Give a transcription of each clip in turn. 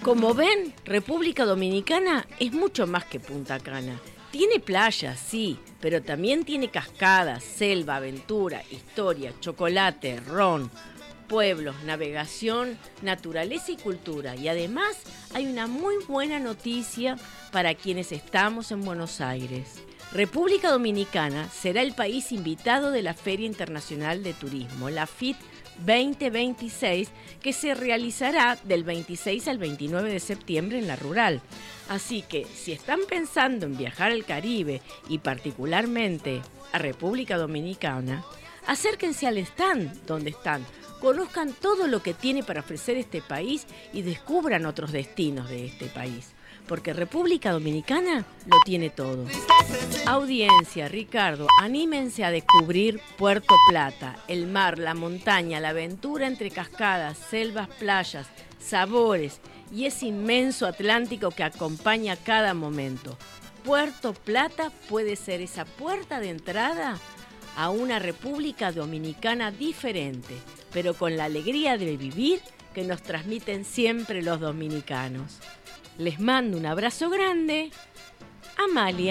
Como ven, República Dominicana es mucho más que Punta Cana. Tiene playas, sí, pero también tiene cascadas, selva, aventura, historia, chocolate, ron, pueblos, navegación, naturaleza y cultura. Y además hay una muy buena noticia para quienes estamos en Buenos Aires. República Dominicana será el país invitado de la Feria Internacional de Turismo, la FIT 2026, que se realizará del 26 al 29 de septiembre en La Rural. Así que si están pensando en viajar al Caribe y particularmente a República Dominicana, acérquense al stand donde están, conozcan todo lo que tiene para ofrecer este país y descubran otros destinos de este país. Porque República Dominicana lo tiene todo. Audiencia, Ricardo, anímense a descubrir Puerto Plata, el mar, la montaña, la aventura entre cascadas, selvas, playas, sabores y ese inmenso Atlántico que acompaña cada momento. Puerto Plata puede ser esa puerta de entrada a una República Dominicana diferente, pero con la alegría de vivir que nos transmiten siempre los dominicanos. Les mando un abrazo grande. Amalia.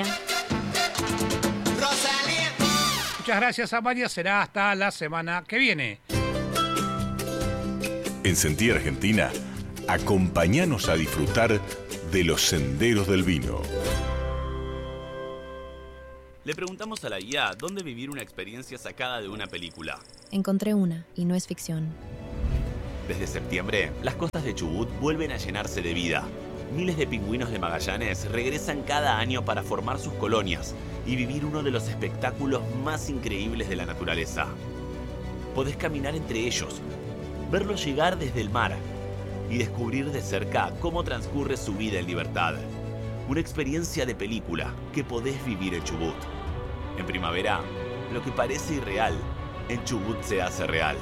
Muchas gracias, Amalia. Será hasta la semana que viene. En Sentí Argentina, acompáñanos a disfrutar de los senderos del vino. Le preguntamos a la guía dónde vivir una experiencia sacada de una película. Encontré una, y no es ficción. Desde septiembre, las costas de Chubut vuelven a llenarse de vida. Miles de pingüinos de Magallanes regresan cada año para formar sus colonias y vivir uno de los espectáculos más increíbles de la naturaleza. Podés caminar entre ellos, verlos llegar desde el mar y descubrir de cerca cómo transcurre su vida en libertad. Una experiencia de película que podés vivir en Chubut. En primavera, lo que parece irreal, en Chubut se hace real.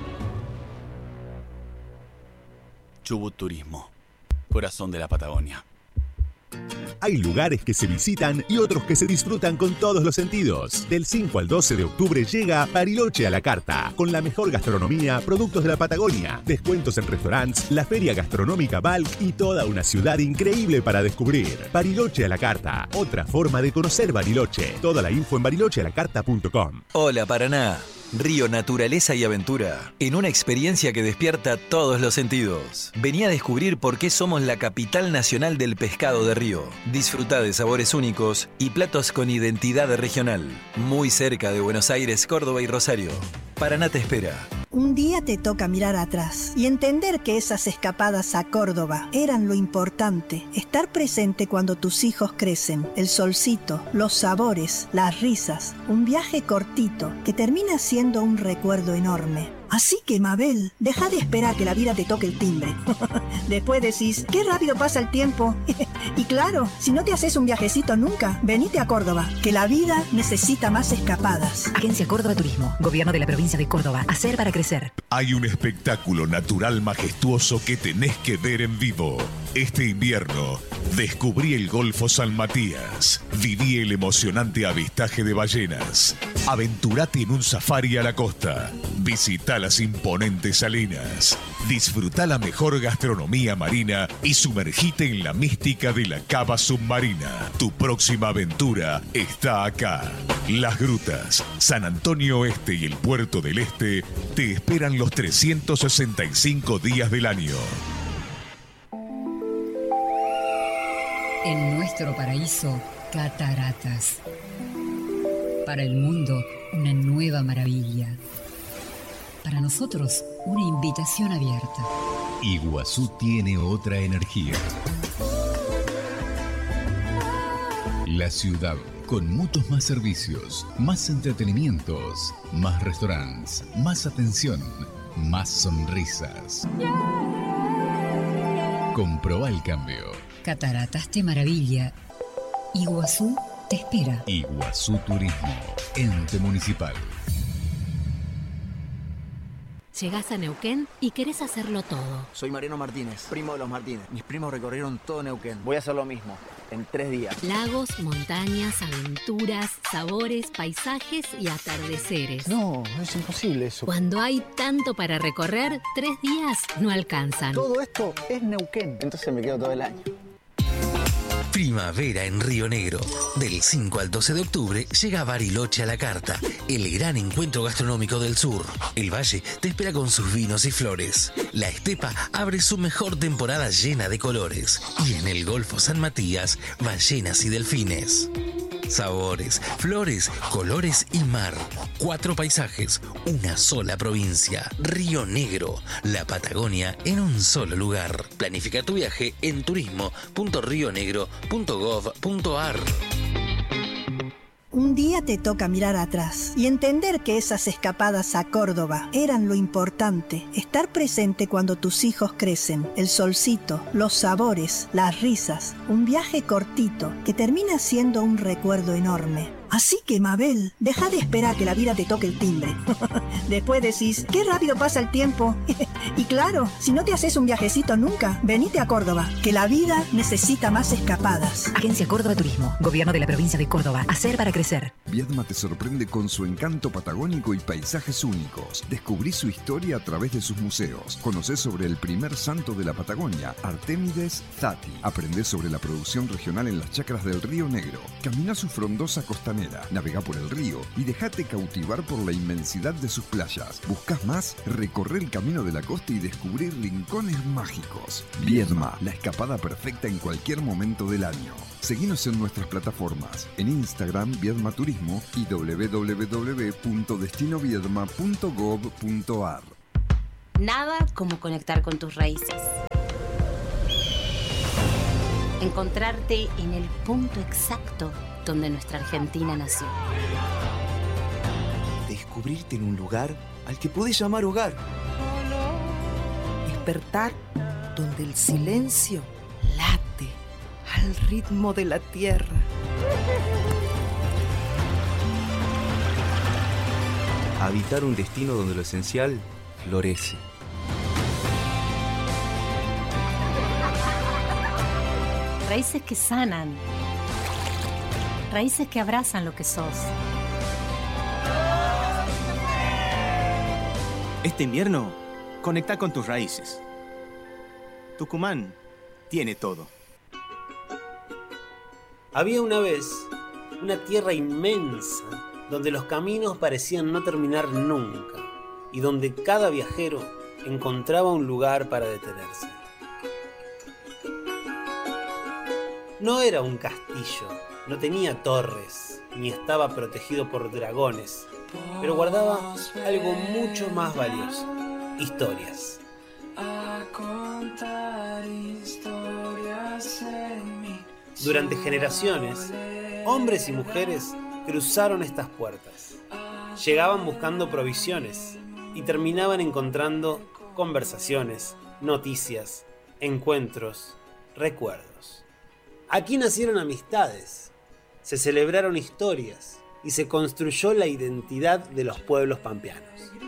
Chubut Turismo. Corazón de la Patagonia. Hay lugares que se visitan y otros que se disfrutan con todos los sentidos. Del 5 al 12 de octubre llega Bariloche a la carta, con la mejor gastronomía, productos de la Patagonia, descuentos en restaurantes, la feria gastronómica Balk y toda una ciudad increíble para descubrir. Bariloche a la carta, otra forma de conocer Bariloche. Toda la info en barilochealacarta.com. Hola Paraná. Río, naturaleza y aventura, en una experiencia que despierta todos los sentidos. Vení a descubrir por qué somos la capital nacional del pescado de río. Disfruta de sabores únicos y platos con identidad regional. Muy cerca de Buenos Aires, Córdoba y Rosario. Paraná te espera. Un día te toca mirar atrás y entender que esas escapadas a Córdoba eran lo importante. Estar presente cuando tus hijos crecen, el solcito, los sabores, las risas. Un viaje cortito que termina siendo un recuerdo enorme. Así que, Mabel, deja de esperar que la vida te toque el timbre. Después decís, qué rápido pasa el tiempo. Y claro, si no te haces un viajecito nunca, venite a Córdoba, que la vida necesita más escapadas. Agencia Córdoba Turismo, Gobierno de la Provincia de Córdoba. Hacer para crecer. Hay un espectáculo natural majestuoso que tenés que ver en vivo. Este invierno, descubrí el Golfo San Matías. Viví el emocionante avistaje de ballenas. Aventurate en un safari a la costa. Visita las imponentes salinas. Disfruta la mejor gastronomía marina y sumergite en la mística de la cava submarina. Tu próxima aventura está acá. Las Grutas, San Antonio Oeste y el Puerto del Este te esperan los 365 días del año. En nuestro paraíso, cataratas. Para el mundo, una nueva maravilla. Para nosotros, una invitación abierta. Iguazú tiene otra energía. La ciudad, con muchos más servicios, más entretenimientos, más restaurantes, más atención, más sonrisas. Comprobá el cambio. Cataratas te maravilla. Iguazú te espera. Iguazú Turismo, ente municipal. Llegás a Neuquén y querés hacerlo todo. Soy Mariano Martínez, primo de los Martínez. Mis primos recorrieron todo Neuquén. Voy a hacer lo mismo. en 3 días. Lagos, montañas, aventuras, sabores, paisajes y atardeceres. No, es imposible eso. Cuando hay tanto para recorrer, 3 días no alcanzan. Todo esto es Neuquén. Entonces me quedo todo el año. Primavera en Río Negro. Del 5 al 12 de octubre llega Bariloche a la carta, el gran encuentro gastronómico del sur. El valle te espera con sus vinos y flores. La estepa abre su mejor temporada llena de colores. Y en el Golfo San Matías, ballenas y delfines. Sabores, flores, colores y mar. 4 paisajes, una sola provincia. Río Negro, la Patagonia en un solo lugar. Planifica tu viaje en turismo.rionegro.gov.ar. Un día te toca mirar atrás y entender que esas escapadas a Córdoba eran lo importante. Estar presente cuando tus hijos crecen, el solcito, los sabores, las risas. Un viaje cortito que termina siendo un recuerdo enorme. Así que, Mabel, deja de esperar que la vida te toque el timbre. Después decís, qué rápido pasa el tiempo. Y claro, si no te haces un viajecito nunca, venite a Córdoba, que la vida necesita más escapadas. Agencia Córdoba Turismo, Gobierno de la Provincia de Córdoba. Hacer para crecer. Viedma te sorprende con su encanto patagónico y paisajes únicos. Descubrí su historia a través de sus museos. Conocé sobre el primer santo de la Patagonia, Artémides Zati. Aprendé sobre la producción regional en las chacras del Río Negro. Camina su frondosa costanera. Navega por el río y déjate cautivar por la inmensidad de sus playas. ¿Buscas más? Recorre el camino de la costa y descubrir rincones mágicos. Viedma, la escapada perfecta en cualquier momento del año. Seguinos en nuestras plataformas, en Instagram Viedma Turismo y www.destinoviedma.gov.ar. Nada como conectar con tus raíces. Encontrarte en el punto exacto donde nuestra Argentina nació. Descubrirte en un lugar al que podés llamar hogar. Despertar donde el silencio late al ritmo de la tierra. Habitar un destino donde lo esencial florece. Raíces que sanan. Raíces que abrazan lo que sos. Este invierno, conecta con tus raíces. Tucumán tiene todo. Había una vez una tierra inmensa donde los caminos parecían no terminar nunca y donde cada viajero encontraba un lugar para detenerse. No era un castillo, no tenía torres, ni estaba protegido por dragones, pero guardaba algo mucho más valioso: historias. Durante generaciones, hombres y mujeres cruzaron estas puertas. Llegaban buscando provisiones y terminaban encontrando conversaciones, noticias, encuentros, recuerdos. Aquí nacieron amistades, se celebraron historias y se construyó la identidad de los pueblos pampeanos.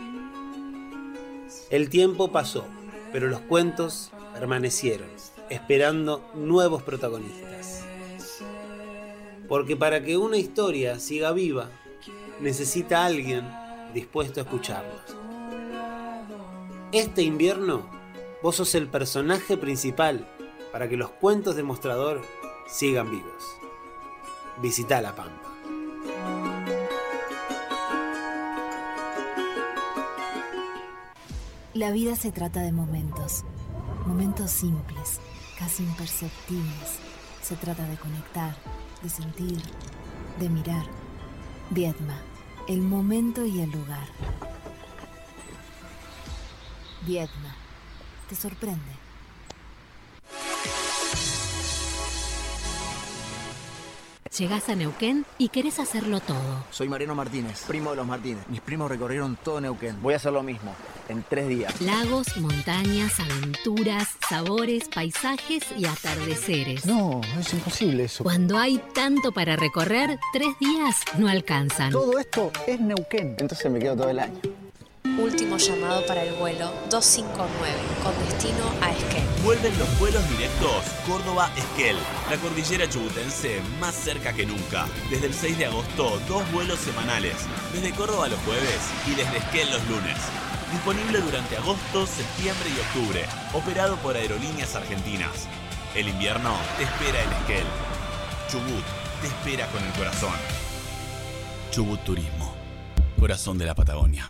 El tiempo pasó, pero los cuentos permanecieron, esperando nuevos protagonistas. Porque para que una historia siga viva, necesita alguien dispuesto a escucharlos. Este invierno, vos sos el personaje principal para que los cuentos de Mostrador sigan vivos. Visita La Pampa. La vida se trata de momentos. Momentos simples, casi imperceptibles. Se trata de conectar, de sentir, de mirar. Viedma, el momento y el lugar. Viedma, te sorprende. Llegás a Neuquén y querés hacerlo todo. Soy Mariano Martínez, primo de los Martínez. Mis primos recorrieron todo Neuquén. Voy a hacer lo mismo, en 3 días. Lagos, montañas, aventuras, sabores, paisajes y atardeceres. No, es imposible eso. Cuando hay tanto para recorrer, 3 días no alcanzan. Todo esto es Neuquén. Entonces me quedo todo el año. último llamado para el vuelo 259 con destino a Esquel. Vuelven los vuelos directos Córdoba-Esquel, la cordillera chubutense más cerca que nunca. Desde el 6 de agosto, 2 vuelos semanales, desde Córdoba los jueves y desde Esquel los lunes. Disponible durante agosto, septiembre y octubre, operado por Aerolíneas Argentinas. El invierno te espera en Esquel. Chubut te espera con el corazón. Chubut Turismo, corazón de la Patagonia.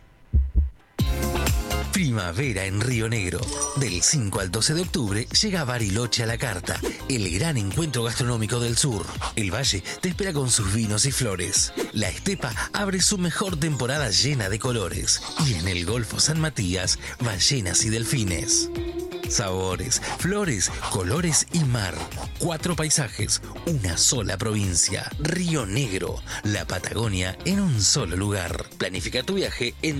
Primavera en Río Negro. Del 5 al 12 de octubre llega Bariloche a la carta, el gran encuentro gastronómico del sur. El valle te espera con sus vinos y flores. La estepa abre su mejor temporada llena de colores. Y en el Golfo San Matías, ballenas y delfines. Sabores, flores, colores y mar. 4 paisajes, una sola provincia. Río Negro, la Patagonia en un solo lugar. Planifica tu viaje en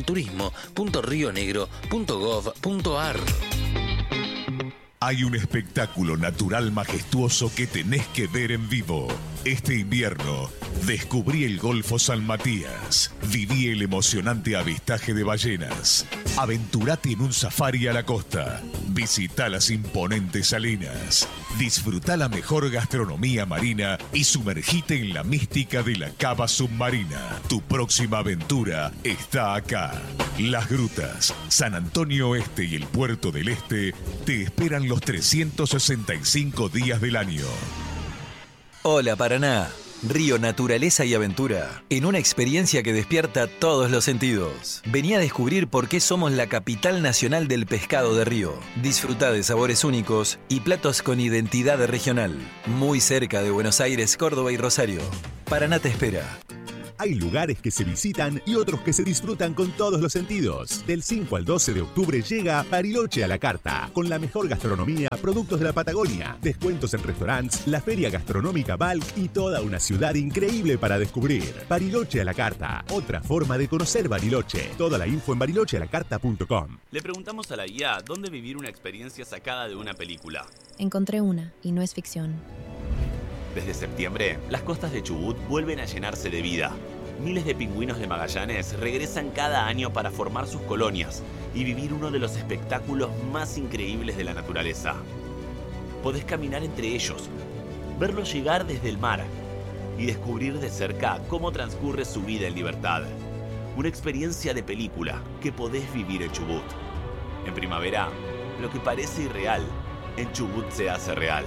turismo.rionegro.gov.ar. Hay un espectáculo natural majestuoso que tenés que ver en vivo. Este invierno, descubrí el Golfo San Matías. Viví el emocionante avistaje de ballenas. Aventurate en un safari a la costa. Visita las imponentes salinas. Disfruta la mejor gastronomía marina y sumergite en la mística de la cava submarina. Tu próxima aventura está acá. Las Grutas, San Antonio Este y el Puerto del Este te esperan los 365 días del año. Hola Paraná, Río Naturaleza y Aventura, en una experiencia que despierta todos los sentidos. Vení a descubrir por qué somos la capital nacional del pescado de río. Disfruta de sabores únicos y platos con identidad regional. Muy cerca de Buenos Aires, Córdoba y Rosario. Paraná te espera. Hay lugares que se visitan y otros que se disfrutan con todos los sentidos. Del 5 al 12 de octubre llega Bariloche a la carta, con la mejor gastronomía, productos de la Patagonia, descuentos en restaurantes, la feria gastronómica Balk y toda una ciudad increíble para descubrir. Bariloche a la carta, otra forma de conocer Bariloche. Toda la info en barilochealacarta.com. Le preguntamos a la guía dónde vivir una experiencia sacada de una película. Encontré una, y no es ficción. Desde septiembre, las costas de Chubut vuelven a llenarse de vida. Miles de pingüinos de Magallanes regresan cada año para formar sus colonias y vivir uno de los espectáculos más increíbles de la naturaleza. Podés caminar entre ellos, verlos llegar desde el mar y descubrir de cerca cómo transcurre su vida en libertad. Una experiencia de película que podés vivir en Chubut. En primavera, lo que parece irreal, en Chubut se hace real.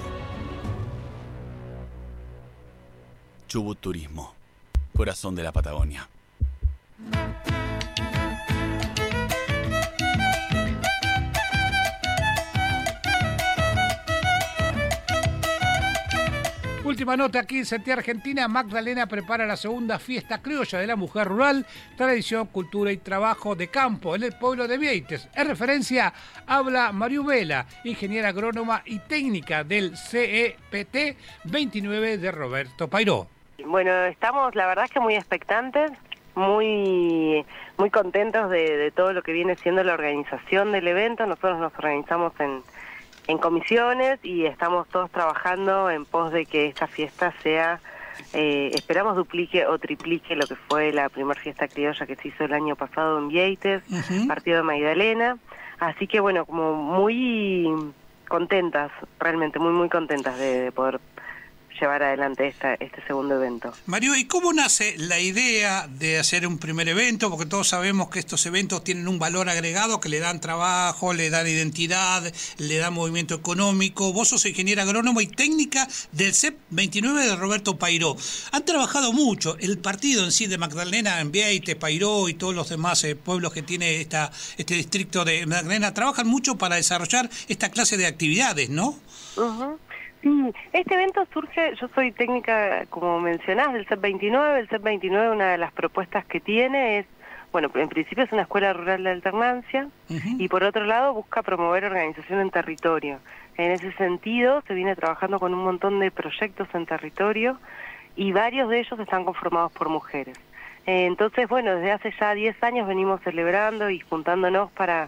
Chubut Turismo, corazón de la Patagonia. Última nota aquí en Santiago, Argentina. Magdalena prepara la segunda fiesta criolla de la mujer rural, tradición, cultura y trabajo de campo en el pueblo de Vieites. En referencia habla Mariu Vela, ingeniera agrónoma y técnica del CEPT 29 de Roberto Pairó. Bueno, estamos la verdad es que muy expectantes, muy contentos de todo lo que viene siendo la organización del evento. Nosotros nos organizamos en comisiones y estamos todos trabajando en pos de que esta fiesta sea, esperamos duplique o triplique lo que fue la primera fiesta criolla que se hizo el año pasado en Vieites, partido de Magdalena. Así que bueno, como muy contentas, realmente muy contentas de poder llevar adelante este segundo evento. Mario, ¿y cómo nace la idea de hacer un primer evento? Porque todos sabemos que estos eventos tienen un valor agregado, que le dan trabajo, le dan identidad, le dan movimiento económico. Vos sos ingeniera agrónoma y técnica del CEP 29 de Roberto Pairó. Han trabajado mucho, el partido en sí de Magdalena, en Vieites, Pairó y todos los demás pueblos que tiene este distrito de Magdalena, trabajan mucho para desarrollar esta clase de actividades, ¿no? Uh-huh. Sí, este evento surge, yo soy técnica, como mencionás, del CEP 29. El CEP 29, una de las propuestas que tiene es, bueno, en principio es una escuela rural de alternancia, y por otro lado busca promover organización en territorio. En ese sentido se viene trabajando con un montón de proyectos en territorio y varios de ellos están conformados por mujeres. Entonces, bueno, desde hace ya 10 años venimos celebrando y juntándonos para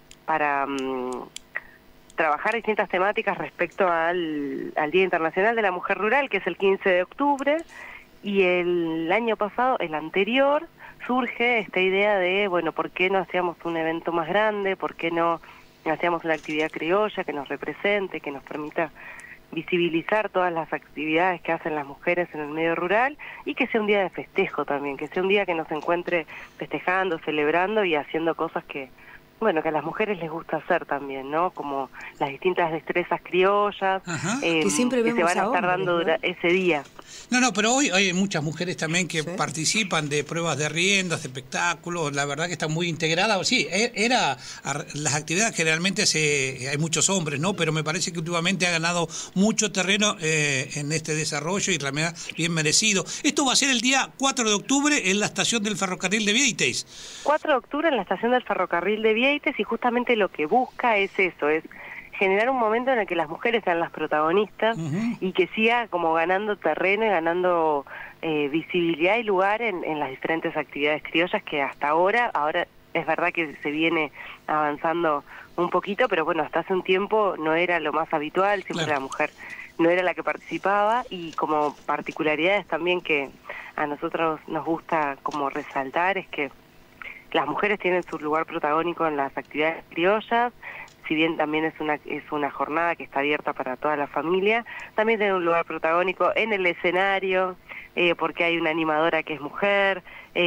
trabajar distintas temáticas respecto al Día Internacional de la Mujer Rural, que es el 15 de octubre, y el año pasado, el anterior, surge esta idea de, bueno, ¿por qué no hacíamos un evento más grande? ¿Por qué no hacíamos una actividad criolla que nos represente, que nos permita visibilizar todas las actividades que hacen las mujeres en el medio rural y que sea un día de festejo también, que sea un día que nos encuentre festejando, celebrando y haciendo cosas que, bueno, que a las mujeres les gusta hacer también, ¿no? Como las distintas destrezas criollas que siempre que se van a estar dando ese día. No, pero hoy hay muchas mujeres también que participan de pruebas de riendas, de espectáculos, la verdad que están muy integradas. Sí, las actividades generalmente hay muchos hombres, ¿no? Pero me parece que últimamente ha ganado mucho terreno en este desarrollo y realmente bien merecido. Esto va a ser el día 4 de octubre en la estación del ferrocarril de Vieites. 4 de octubre en la estación del ferrocarril de Vieites, y justamente lo que busca es eso, es generar un momento en el que las mujeres sean las protagonistas y que siga como ganando terreno y ganando visibilidad y lugar en las diferentes actividades criollas que hasta ahora es verdad que se viene avanzando un poquito, pero bueno, hasta hace un tiempo no era lo más habitual, siempre la mujer no era la que participaba, y como particularidades también que a nosotros nos gusta como resaltar es que las mujeres tienen su lugar protagónico en las actividades criollas. Si bien también es una jornada que está abierta para toda la familia, también tiene un lugar protagónico en el escenario, porque hay una animadora que es mujer,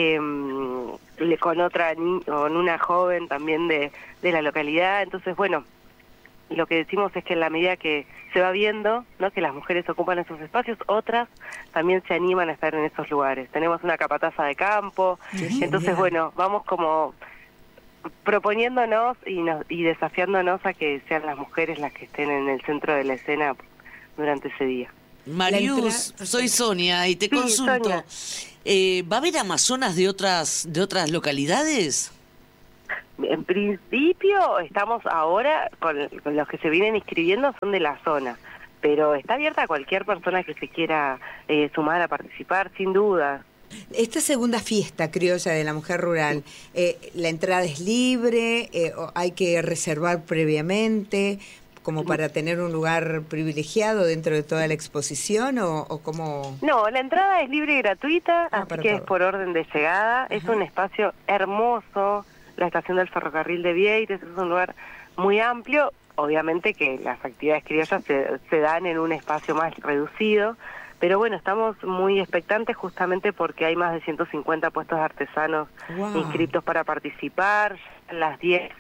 con una joven también de la localidad. Entonces, bueno, lo que decimos es que en la medida que se va viendo, ¿no?, que las mujeres ocupan esos espacios, otras también se animan a estar en esos lugares. Tenemos una capataza de campo, entonces, bueno, vamos como proponiéndonos y desafiándonos a que sean las mujeres las que estén en el centro de la escena durante ese día. Marius, soy Sonia y te consulto. ¿Va a haber amazonas de otras localidades? En principio estamos ahora con los que se vienen inscribiendo son de la zona, pero está abierta a cualquier persona que se quiera sumar a participar, sin duda. Esta segunda fiesta criolla de la mujer rural, ¿la entrada es libre? ¿O hay que reservar previamente como para tener un lugar privilegiado dentro de toda la exposición o cómo? No, la entrada es libre y gratuita, así que es por orden de llegada. Es un espacio hermoso, la estación del ferrocarril de Vieites, es un lugar muy amplio. Obviamente que las actividades criollas se dan en un espacio más reducido, pero bueno, estamos muy expectantes justamente porque hay más de 150 puestos de artesanos inscritos para participar. Las 10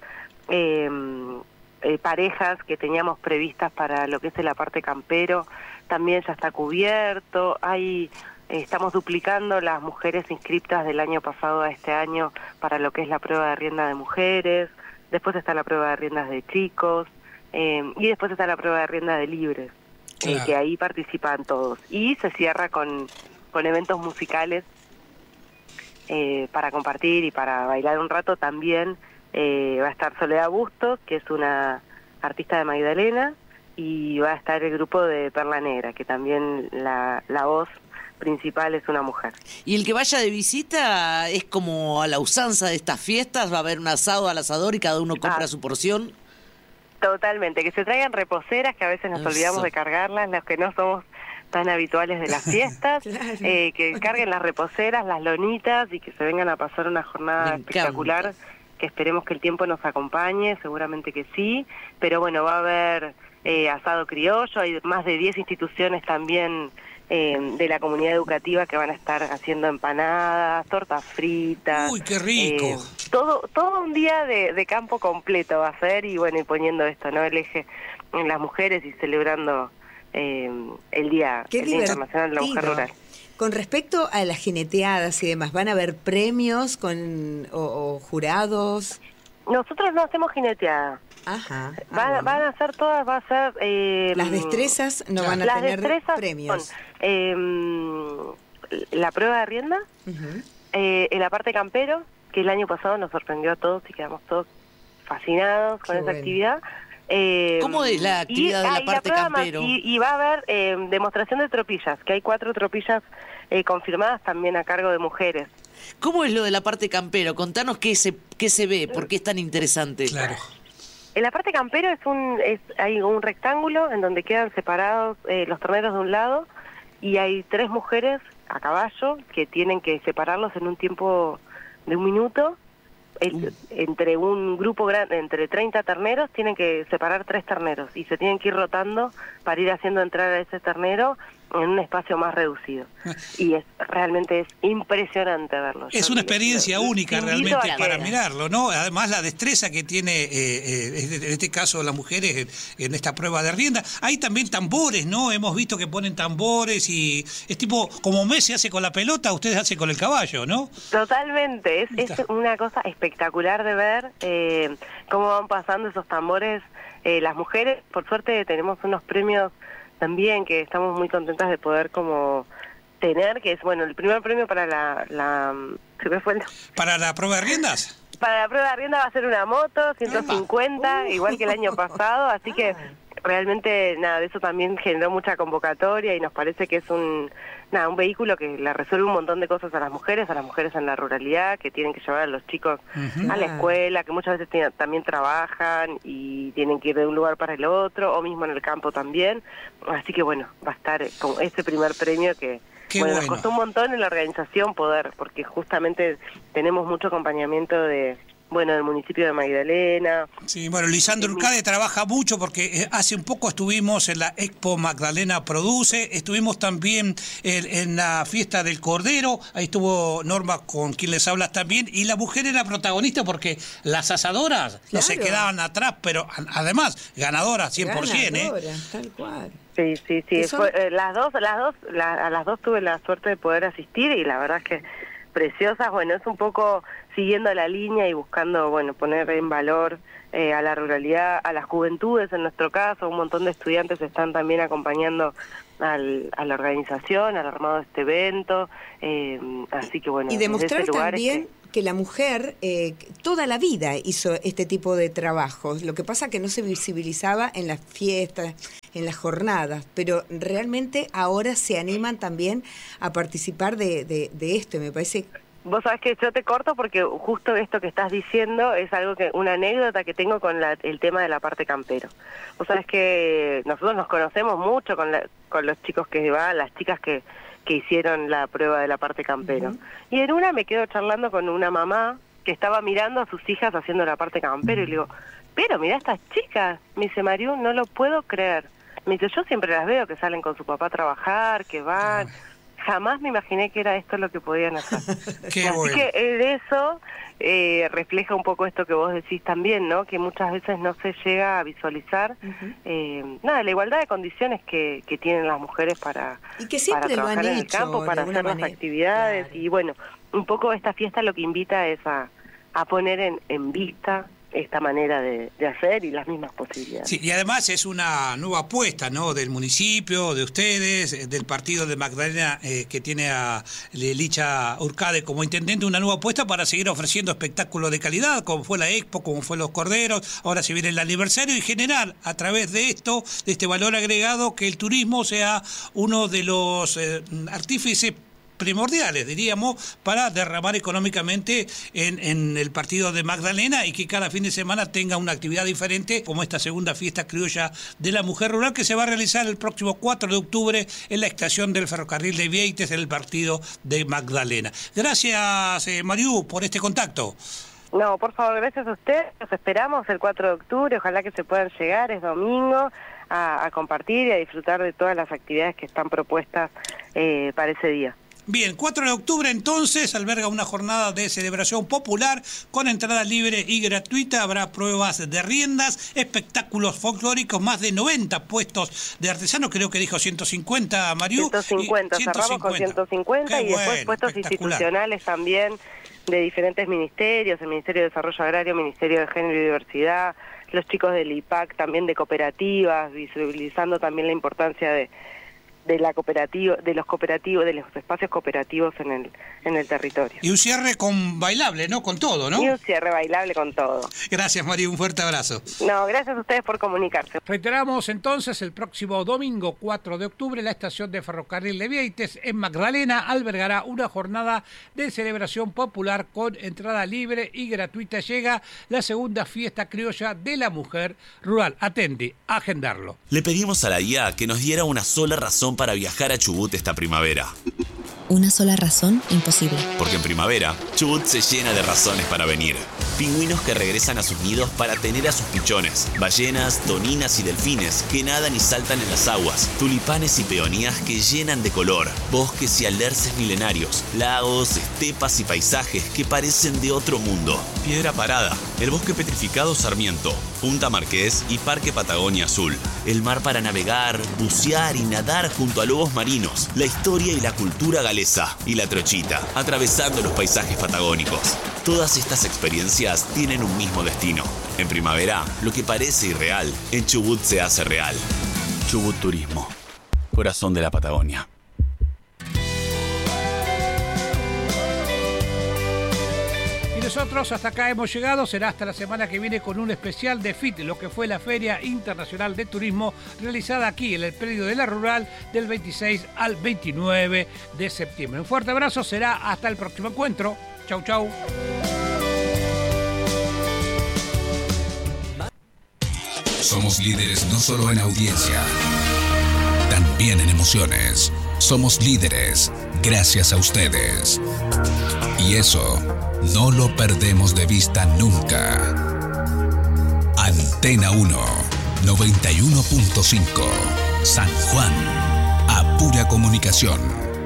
parejas que teníamos previstas para lo que es la parte campero también ya está cubierto. Estamos duplicando las mujeres inscriptas del año pasado a este año para lo que es la prueba de rienda de mujeres. Después está la prueba de riendas de chicos y después está la prueba de rienda de libres. Que ahí participan todos. Y se cierra con eventos musicales para compartir y para bailar un rato también. Va a estar Soledad Bustos, que es una artista de Magdalena, y va a estar el grupo de Perla Negra, que también la voz principal es una mujer. ¿Y el que vaya de visita es como a la usanza de estas fiestas? ¿Va a haber un asado al asador y cada uno compra su porción? Totalmente, que se traigan reposeras, que a veces nos olvidamos de cargarlas, los que no somos tan habituales de las fiestas, que carguen las reposeras, las lonitas, y que se vengan a pasar una jornada espectacular, que esperemos que el tiempo nos acompañe, seguramente que sí, pero bueno, va a haber asado criollo, hay más de 10 instituciones también de la comunidad educativa que van a estar haciendo empanadas, tortas fritas. ¡Uy, qué rico! Todo un día de campo completo va a ser, y bueno, y poniendo esto, ¿no?, el eje en las mujeres y celebrando el Día Internacional de la Mujer Rural. Con respecto a las jineteadas y demás, ¿van a haber premios o jurados? Nosotros no hacemos jineteada. Ajá. Van a ser todas, va a ser... las destrezas no van a tener premios. Son, la prueba de rienda, en la parte campero, que el año pasado nos sorprendió a todos y quedamos todos fascinados con esa actividad. ¿Cómo es la actividad de la parte campero? Y va a haber demostración de tropillas, que hay 4 tropillas confirmadas también a cargo de mujeres. ¿Cómo es lo de la parte campero? Contanos qué se ve, por qué es tan interesante. Claro. En la parte campero hay un rectángulo en donde quedan separados los terneros de un lado, y hay 3 mujeres a caballo que tienen que separarlos en un tiempo de 1 minuto. Entre un grupo grande, entre 30 terneros, tienen que separar 3 terneros y se tienen que ir rotando para ir haciendo entrar a ese ternero en un espacio más reducido. Y realmente es impresionante verlo. Es una experiencia única realmente para mirarlo, ¿no? Además la destreza que tiene, en este caso las mujeres en esta prueba de rienda. Hay también tambores, ¿no? Hemos visto que ponen tambores y es tipo, como Messi hace con la pelota, ustedes hacen con el caballo, ¿no? Totalmente, es una cosa espectacular de ver cómo van pasando esos tambores. Las mujeres, por suerte, tenemos unos premios también que estamos muy contentas de poder como tener, que es, bueno, el primer premio para ¿Para la prueba de riendas? Para la prueba de rienda va a ser una moto, 150, igual que el año pasado, así que realmente, nada, de eso también generó mucha convocatoria y nos parece que es un vehículo que le resuelve un montón de cosas a las mujeres en la ruralidad, que tienen que llevar a los chicos a la escuela, que muchas veces también trabajan y tienen que ir de un lugar para el otro, o mismo en el campo también. Así que bueno, va a estar con este primer premio que nos costó un montón en la organización poder, porque justamente tenemos mucho acompañamiento del municipio de Magdalena. Sí, bueno, Lisandro Urcade trabaja mucho porque hace un poco estuvimos en la Expo Magdalena Produce, estuvimos también en la fiesta del Cordero, ahí estuvo Norma con quien les hablas también, y la mujer era protagonista porque las asadoras no se quedaban atrás, pero además ganadoras 100%. Ganadoras, tal cual. Sí. A las dos tuve la suerte de poder asistir y la verdad es que preciosas. Bueno, es un poco siguiendo la línea y buscando, poner en valor a la ruralidad, a las juventudes en nuestro caso. Un montón de estudiantes están también acompañando a la organización, al armado de este evento. Así que bueno. Y demostrar también que la mujer toda la vida hizo este tipo de trabajos. Lo que pasa que no se visibilizaba en las fiestas, en las jornadas, pero realmente ahora se animan también a participar de esto. Me parece. Vos sabés que yo te corto porque justo esto que estás diciendo es una anécdota que tengo con el tema de la parte campero. Vos sabés que nosotros nos conocemos mucho con los chicos que van, las chicas que hicieron la prueba de la parte campero. Y en una me quedo charlando con una mamá que estaba mirando a sus hijas haciendo la parte campero y le digo, pero mirá estas chicas. Me dice, Mariú, no lo puedo creer. Me dice, yo siempre las veo que salen con su papá a trabajar, que van. Jamás me imaginé que era esto lo que podían hacer. Así que de eso refleja un poco esto que vos decís también, ¿no? Que muchas veces no se llega a visualizar la igualdad de condiciones que tienen las mujeres para trabajar en el campo, para hacer las actividades. Claro. Y bueno, un poco esta fiesta lo que invita es a poner en vista esta manera de hacer y las mismas posibilidades. Sí, y además es una nueva apuesta, ¿no? Del municipio, de ustedes, del partido de Magdalena que tiene a Licha Urcade como intendente, una nueva apuesta para seguir ofreciendo espectáculos de calidad, como fue la Expo, como fue los Corderos, ahora se viene el aniversario y generar a través de esto, de este valor agregado, que el turismo sea uno de los artífices primordiales, diríamos, para derramar económicamente en el partido de Magdalena y que cada fin de semana tenga una actividad diferente, como esta segunda fiesta criolla de la mujer rural que se va a realizar el próximo 4 de octubre en la estación del ferrocarril de Vieites, en el partido de Magdalena. Gracias, Mariú, por este contacto. No, por favor, gracias a usted. Los esperamos el 4 de octubre, ojalá que se puedan llegar, es domingo, a compartir y a disfrutar de todas las actividades que están propuestas para ese día. Bien, 4 de octubre entonces alberga una jornada de celebración popular con entrada libre y gratuita. Habrá pruebas de riendas, espectáculos folclóricos, más de 90 puestos de artesanos, creo que dijo 150, Mariú. 150, cerramos con 150 y después puestos institucionales también de diferentes ministerios, el Ministerio de Desarrollo Agrario, Ministerio de Género y Diversidad, los chicos del IPAC, también de cooperativas, visibilizando también la importancia de la cooperativa, de los espacios cooperativos en el territorio. Y un cierre con bailable, ¿no? Con todo, ¿no? Y un cierre bailable con todo. Gracias, María, un fuerte abrazo. No, gracias a ustedes por comunicarse. Reiteramos entonces, el próximo domingo 4 de octubre, la estación de ferrocarril de Vieites en Magdalena albergará una jornada de celebración popular con entrada libre y gratuita. Llega la segunda fiesta criolla de la mujer rural. Atende, agendarlo. Le pedimos a la IA que nos diera una sola razón para viajar a Chubut esta primavera. Una sola razón imposible. Porque en primavera, Chubut se llena de razones para venir. Pingüinos que regresan a sus nidos para tener a sus pichones. Ballenas, toninas y delfines que nadan y saltan en las aguas. Tulipanes y peonías que llenan de color. Bosques y alerces milenarios. Lagos, estepas y paisajes que parecen de otro mundo. Piedra Parada, el bosque petrificado Sarmiento, Punta Marqués y Parque Patagonia Azul. El mar para navegar, bucear y nadar junto a lobos marinos. La historia y la cultura galesa. Y la trochita, atravesando los paisajes patagónicos. Todas estas experiencias tienen un mismo destino. En primavera, lo que parece irreal, en Chubut se hace real. Chubut Turismo, corazón de la Patagonia. Y nosotros hasta acá hemos llegado. Será hasta la semana que viene con un especial de FIT, lo que fue la Feria Internacional de Turismo realizada aquí en el predio de la Rural del 26 al 29 de septiembre. Un fuerte abrazo, será hasta el próximo encuentro. Chau, chau. Somos líderes no solo en audiencia, también en emociones. Somos líderes gracias a ustedes. Y eso no lo perdemos de vista nunca. Antena 1, 91.5, San Juan, a pura comunicación.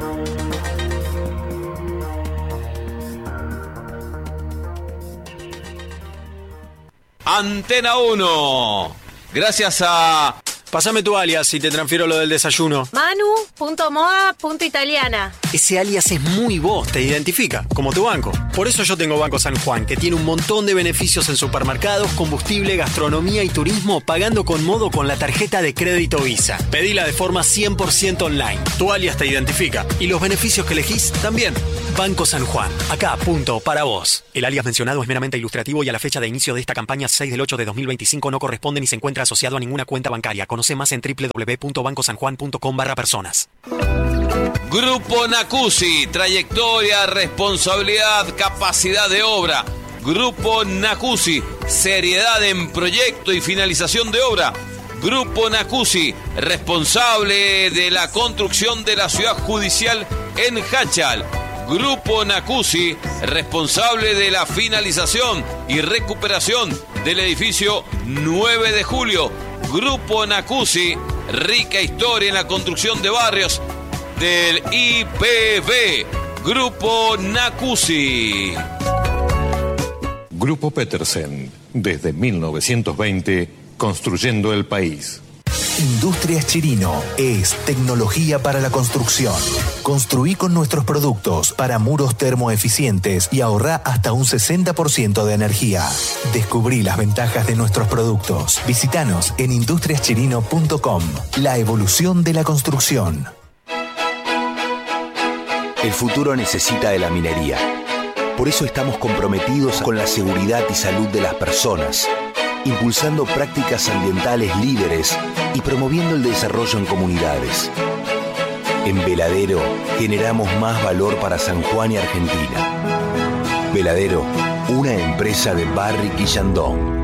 Antena 1. Gracias a... Pásame tu alias y te transfiero lo del desayuno. Manu.moa.italiana. Ese alias es muy vos, te identifica, como tu banco. Por eso yo tengo Banco San Juan, que tiene un montón de beneficios en supermercados, combustible, gastronomía y turismo, pagando con modo con la tarjeta de crédito Visa. Pedila de forma 100% online. Tu alias te identifica. Y los beneficios que elegís también. Banco San Juan. Acá, punto, para vos. El alias mencionado es meramente ilustrativo y a la fecha de inicio de esta campaña 6/8/2025 no corresponde ni se encuentra asociado a ninguna cuenta bancaria. Conoce más en www.bancosanjuan.com/personas. Grupo Nacusi, trayectoria, responsabilidad, capacidad de obra. Grupo Nacusi, seriedad en proyecto y finalización de obra. Grupo Nacusi, responsable de la construcción de la ciudad judicial en Hachal. Grupo Nacusi, responsable de la finalización y recuperación del edificio 9 de julio. Grupo Nacusi, rica historia en la construcción de barrios del IPB. Grupo Nacusi. Grupo Petersen, desde 1920, construyendo el país. Industrias Chirino es tecnología para la construcción. Construí con nuestros productos para muros termoeficientes y ahorrá hasta un 60% de energía. Descubrí las ventajas de nuestros productos. Visítanos en industriaschirino.com. La evolución de la construcción. El futuro necesita de la minería. Por eso estamos comprometidos con la seguridad y salud de las personas, impulsando prácticas ambientales líderes y promoviendo el desarrollo en comunidades. En Veladero generamos más valor para San Juan y Argentina. Veladero, una empresa de Barrick y Yandón.